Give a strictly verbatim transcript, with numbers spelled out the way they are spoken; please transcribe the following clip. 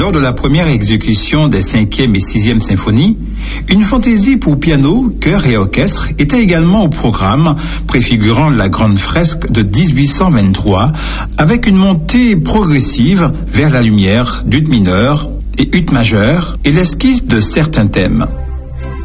Lors de la première exécution des cinquième et sixième symphonies, une fantaisie pour piano, chœur et orchestre était également au programme, préfigurant la grande fresque de dix-huit cent vingt-trois, avec une montée progressive vers la lumière d'ut mineur et ut majeur et l'esquisse de certains thèmes.